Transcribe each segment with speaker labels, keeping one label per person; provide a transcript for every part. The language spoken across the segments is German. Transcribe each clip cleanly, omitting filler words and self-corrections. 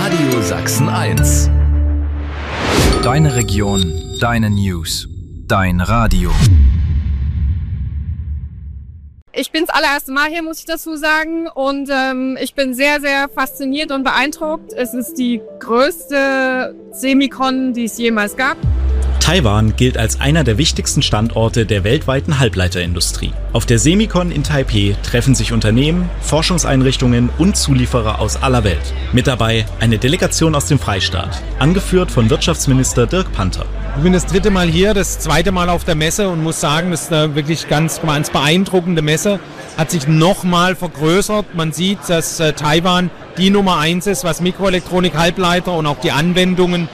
Speaker 1: Radio Sachsen 1. Deine Region, deine News, dein Radio.
Speaker 2: Ich bin das allererste Mal hier, muss ich dazu sagen. Und ich bin sehr, sehr fasziniert und beeindruckt. Es ist die größte Semicon, die es jemals gab.
Speaker 3: Taiwan gilt als einer der wichtigsten Standorte der weltweiten Halbleiterindustrie. Auf der Semicon in Taipei treffen sich Unternehmen, Forschungseinrichtungen und Zulieferer aus aller Welt. Mit dabei eine Delegation aus dem Freistaat, angeführt von Wirtschaftsminister Dirk Panther.
Speaker 4: Ich bin das 3. Mal hier, das 2. Mal auf der Messe und muss sagen, das ist eine wirklich ganz beeindruckende Messe. Hat sich nochmal vergrößert. Man sieht, dass Taiwan die Nummer 1 ist, was Mikroelektronik, Halbleiter und auch die Anwendungen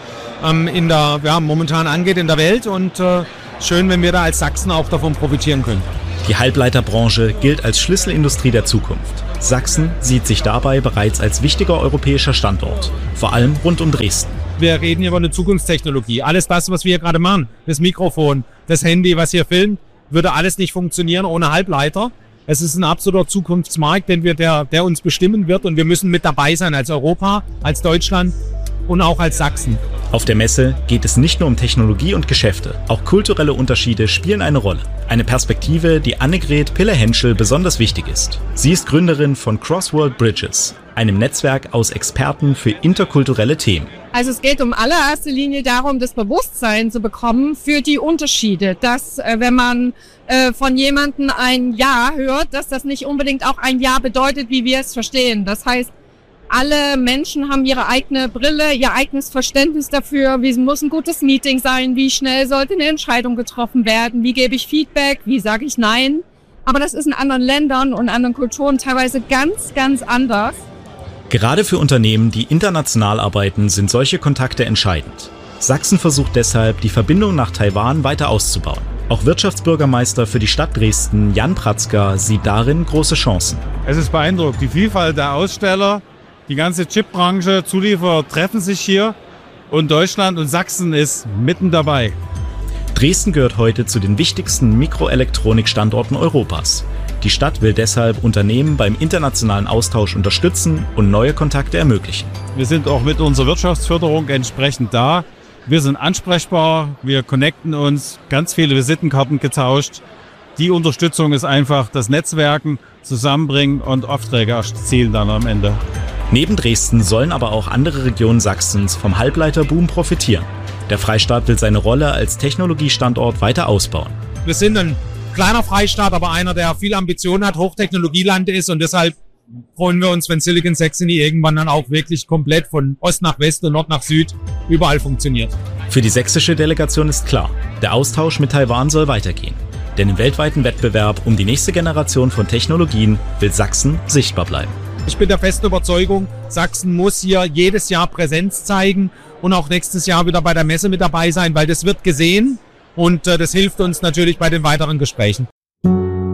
Speaker 4: momentan angeht in der Welt. Und schön, wenn wir da als Sachsen auch davon profitieren können.
Speaker 3: Die Halbleiterbranche gilt als Schlüsselindustrie der Zukunft. Sachsen sieht sich dabei bereits als wichtiger europäischer Standort, vor allem rund um Dresden.
Speaker 4: Wir reden hier über eine Zukunftstechnologie. Alles das, was wir hier gerade machen, das Mikrofon, das Handy, was hier filmt, würde alles nicht funktionieren ohne Halbleiter. Es ist ein absoluter Zukunftsmarkt, der uns bestimmen wird, und wir müssen mit dabei sein als Europa, als Deutschland und auch als Sachsen.
Speaker 3: Auf der Messe geht es nicht nur um Technologie und Geschäfte, auch kulturelle Unterschiede spielen eine Rolle. Eine Perspektive, die Annegret Piller-Henschel besonders wichtig ist. Sie ist Gründerin von Crossworld Bridges, einem Netzwerk aus Experten für interkulturelle Themen.
Speaker 2: Also es geht um allererster Linie darum, das Bewusstsein zu bekommen für die Unterschiede. Dass wenn man von jemandem ein Ja hört, dass das nicht unbedingt auch ein Ja bedeutet, wie wir es verstehen. Das heißt, alle Menschen haben ihre eigene Brille, ihr eigenes Verständnis dafür, wie muss ein gutes Meeting sein, wie schnell sollte eine Entscheidung getroffen werden, wie gebe ich Feedback, wie sage ich Nein. Aber das ist in anderen Ländern und anderen Kulturen teilweise ganz, ganz anders.
Speaker 3: Gerade für Unternehmen, die international arbeiten, sind solche Kontakte entscheidend. Sachsen versucht deshalb, die Verbindung nach Taiwan weiter auszubauen. Auch Wirtschaftsbürgermeister für die Stadt Dresden, Jan Pratzka, sieht darin große Chancen.
Speaker 5: Es ist beeindruckend, die Vielfalt der Aussteller. Die ganze Chipbranche, Zulieferer treffen sich hier und Deutschland und Sachsen ist mitten dabei.
Speaker 3: Dresden gehört heute zu den wichtigsten Mikroelektronik-Standorten Europas. Die Stadt will deshalb Unternehmen beim internationalen Austausch unterstützen und neue Kontakte ermöglichen.
Speaker 5: Wir sind auch mit unserer Wirtschaftsförderung entsprechend da. Wir sind ansprechbar, wir connecten uns, ganz viele Visitenkarten getauscht. Die Unterstützung ist einfach das Netzwerken, Zusammenbringen und Aufträge erzielen dann am Ende.
Speaker 3: Neben Dresden sollen aber auch andere Regionen Sachsens vom Halbleiterboom profitieren. Der Freistaat will seine Rolle als Technologiestandort weiter ausbauen.
Speaker 4: Wir sind ein kleiner Freistaat, aber einer, der viel Ambitionen hat, Hochtechnologieland ist, und deshalb freuen wir uns, wenn Silicon Saxony irgendwann dann auch wirklich komplett von Ost nach West und Nord nach Süd überall funktioniert.
Speaker 3: Für die sächsische Delegation ist klar, der Austausch mit Taiwan soll weitergehen. Denn im weltweiten Wettbewerb um die nächste Generation von Technologien will Sachsen sichtbar bleiben.
Speaker 4: Ich bin der festen Überzeugung, Sachsen muss hier jedes Jahr Präsenz zeigen und auch nächstes Jahr wieder bei der Messe mit dabei sein, weil das wird gesehen und das hilft uns natürlich bei den weiteren Gesprächen.